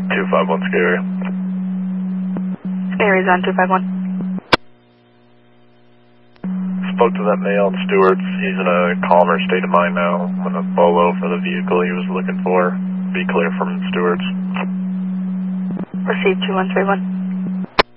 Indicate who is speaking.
Speaker 1: 251 Scary.
Speaker 2: Scary's on 251.
Speaker 1: Spoke to that male on Stewart's. He's in a calmer state of mind now with a bolo for the vehicle he was looking for. Be clear from Stewart's.
Speaker 2: Received 2131.